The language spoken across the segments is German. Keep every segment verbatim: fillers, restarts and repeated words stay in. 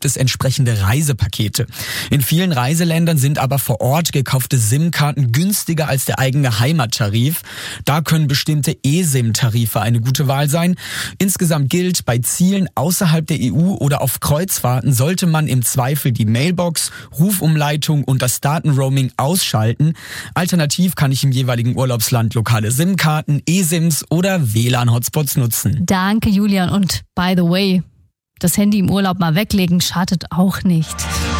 gibt es entsprechende Reisepakete. In vielen Reiseländern sind aber vor Ort gekaufte SIM-Karten günstiger als der eigene Heimattarif. Da können bestimmte eSIM-Tarife eine gute Wahl sein. Insgesamt gilt, bei Zielen außerhalb der E U oder auf Kreuzfahrten sollte man im Zweifel die Mailbox, Rufumleitung und das Datenroaming ausschalten. Alternativ kann ich im jeweiligen Urlaubsland lokale SIM-Karten, eSIMs oder W L A N-Hotspots nutzen. Danke, Julian. Und by the way, das Handy im Urlaub mal weglegen schadet auch nicht.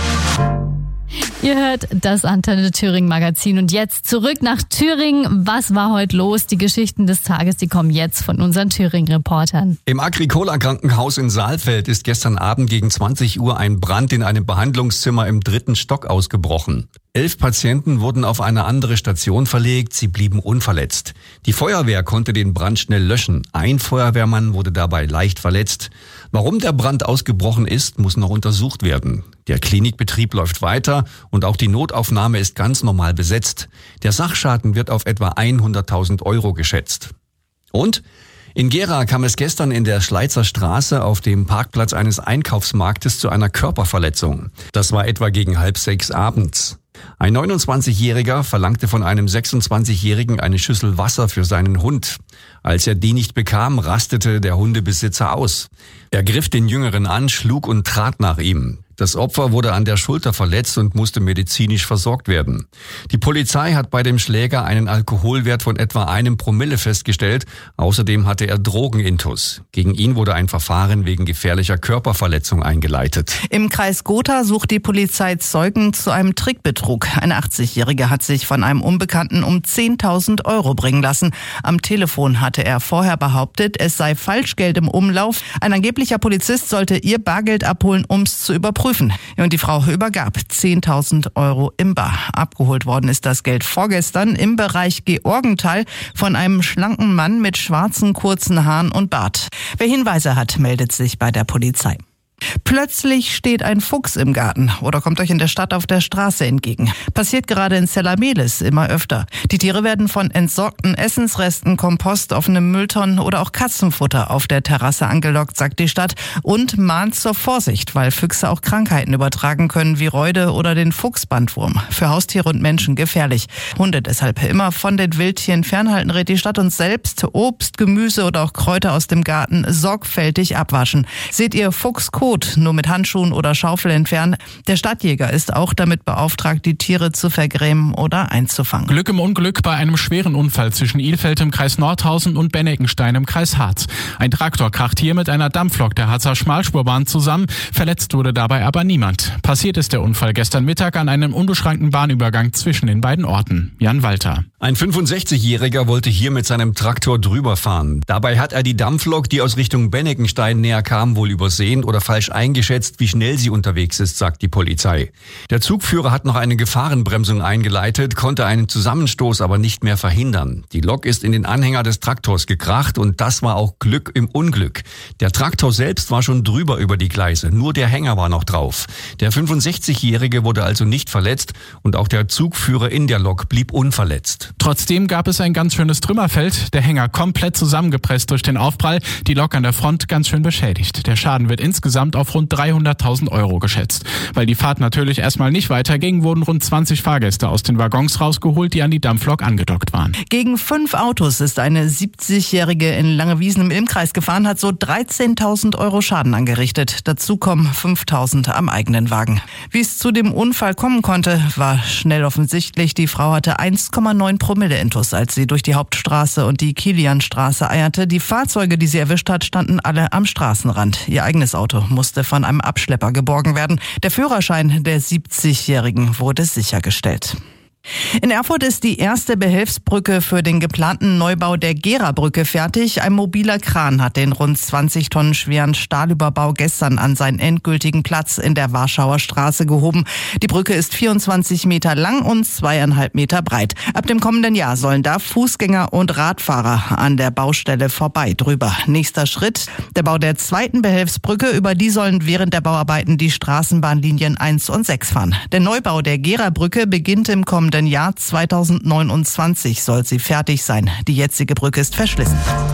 Ihr hört das Antenne Thüringen Magazin und jetzt zurück nach Thüringen. Was war heute los? Die Geschichten des Tages, die kommen jetzt von unseren Thüringen-Reportern. Im Agricola-Krankenhaus in Saalfeld ist gestern Abend gegen zwanzig Uhr ein Brand in einem Behandlungszimmer im dritten Stock ausgebrochen. Elf Patienten wurden auf eine andere Station verlegt, sie blieben unverletzt. Die Feuerwehr konnte den Brand schnell löschen. Ein Feuerwehrmann wurde dabei leicht verletzt. Warum der Brand ausgebrochen ist, muss noch untersucht werden. Der Klinikbetrieb läuft weiter und auch die Notaufnahme ist ganz normal besetzt. Der Sachschaden wird auf etwa hunderttausend Euro geschätzt. Und in Gera kam es gestern in der Schleizer Straße auf dem Parkplatz eines Einkaufsmarktes zu einer Körperverletzung. Das war etwa gegen halb sechs abends. Ein neunundzwanzigjähriger verlangte von einem sechsundzwanzigjährigen eine Schüssel Wasser für seinen Hund. Als er die nicht bekam, rastete der Hundebesitzer aus. Er griff den Jüngeren an, schlug und trat nach ihm. Das Opfer wurde an der Schulter verletzt und musste medizinisch versorgt werden. Die Polizei hat bei dem Schläger einen Alkoholwert von etwa einem Promille festgestellt. Außerdem hatte er Drogenintus. Gegen ihn wurde ein Verfahren wegen gefährlicher Körperverletzung eingeleitet. Im Kreis Gotha sucht die Polizei Zeugen zu einem Trickbetrug. Eine achtzigjährige hat sich von einem Unbekannten um zehntausend Euro bringen lassen. Am Telefon hatte er vorher behauptet, es sei Falschgeld im Umlauf. Ein angeblicher Polizist sollte ihr Bargeld abholen, um es zu überprüfen. Und die Frau übergab zehntausend Euro im Bar. Abgeholt worden ist das Geld vorgestern im Bereich Georgenthal von einem schlanken Mann mit schwarzen, kurzen Haaren und Bart. Wer Hinweise hat, meldet sich bei der Polizei. Plötzlich steht ein Fuchs im Garten oder kommt euch in der Stadt auf der Straße entgegen. Passiert gerade in Zellamelis immer öfter. Die Tiere werden von entsorgten Essensresten, Kompost, offenem Mülltonnen oder auch Katzenfutter auf der Terrasse angelockt, sagt die Stadt, und mahnt zur Vorsicht, weil Füchse auch Krankheiten übertragen können wie Räude oder den Fuchsbandwurm. Für Haustiere und Menschen gefährlich. Hunde deshalb immer von den Wildtieren fernhalten, rät die Stadt, und selbst Obst, Gemüse oder auch Kräuter aus dem Garten sorgfältig abwaschen. Seht ihr Fuchskot, nur mit Handschuhen oder Schaufel entfernen. Der Stadtjäger ist auch damit beauftragt, die Tiere zu vergrämen oder einzufangen. Glück im Unglück bei einem schweren Unfall zwischen Ilfeld im Kreis Nordhausen und Benneckenstein im Kreis Harz. Ein Traktor kracht hier mit einer Dampflok der Harzer Schmalspurbahn zusammen. Verletzt wurde dabei aber niemand. Passiert ist der Unfall gestern Mittag an einem unbeschränkten Bahnübergang zwischen den beiden Orten. Jan Walter. Ein fünfundsechzigjähriger wollte hier mit seinem Traktor drüber fahren. Dabei hat er die Dampflok, die aus Richtung Benneckenstein näher kam, wohl übersehen oder falsch eingeschätzt, wie schnell sie unterwegs ist, sagt die Polizei. Der Zugführer hat noch eine Gefahrenbremsung eingeleitet, konnte einen Zusammenstoß aber nicht mehr verhindern. Die Lok ist in den Anhänger des Traktors gekracht und das war auch Glück im Unglück. Der Traktor selbst war schon drüber über die Gleise, nur der Hänger war noch drauf. Der fünfundsechzigjährige wurde also nicht verletzt und auch der Zugführer in der Lok blieb unverletzt. Trotzdem gab es ein ganz schönes Trümmerfeld. Der Hänger komplett zusammengepresst durch den Aufprall, die Lok an der Front ganz schön beschädigt. Der Schaden wird insgesamt auf rund dreihunderttausend Euro geschätzt. Weil die Fahrt natürlich erstmal nicht weiterging, wurden rund zwanzig Fahrgäste aus den Waggons rausgeholt, die an die Dampflok angedockt waren. Gegen fünf Autos ist eine siebzigjährige in Langewiesen im Ilmkreis gefahren, hat so dreizehntausend Euro Schaden angerichtet. Dazu kommen fünftausend am eigenen Wagen. Wie es zu dem Unfall kommen konnte, war schnell offensichtlich. Die Frau hatte eins Komma neun Promille Intus, als sie durch die Hauptstraße und die Kilianstraße eierte. Die Fahrzeuge, die sie erwischt hat, standen alle am Straßenrand. Ihr eigenes Auto musste von einem Abschlepper geborgen werden. Der Führerschein der siebzigjährigen wurde sichergestellt. In Erfurt ist die erste Behelfsbrücke für den geplanten Neubau der Gera-Brücke fertig. Ein mobiler Kran hat den rund zwanzig Tonnen schweren Stahlüberbau gestern an seinen endgültigen Platz in der Warschauer Straße gehoben. Die Brücke ist vierundzwanzig Meter lang und zweieinhalb Meter breit. Ab dem kommenden Jahr sollen da Fußgänger und Radfahrer an der Baustelle vorbei drüber. Nächster Schritt, der Bau der zweiten Behelfsbrücke. Über die sollen während der Bauarbeiten die Straßenbahnlinien eins und sechs fahren. Der Neubau der Gera-Brücke beginnt im kommenden Jahr zweitausendneunundzwanzig soll sie fertig sein. Die jetzige Brücke ist verschlissen.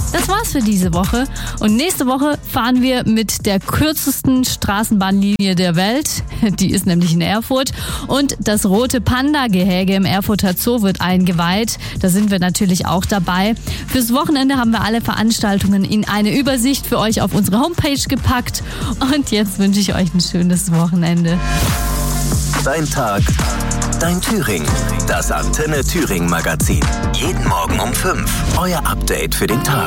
Das war's für diese Woche. Und nächste Woche fahren wir mit der kürzesten Straßenbahnlinie der Welt. Die ist nämlich in Erfurt. Und das Rote Panda-Gehege im Erfurter Zoo wird eingeweiht. Da sind wir natürlich auch dabei. Fürs Wochenende haben wir alle Veranstaltungen in eine Übersicht für euch auf unsere Homepage gepackt. Und jetzt wünsche ich euch ein schönes Wochenende. Dein Tag, dein Thüringen. Das Antenne Thüringen Magazin. Jeden Morgen um fünf. Euer Update für den Tag.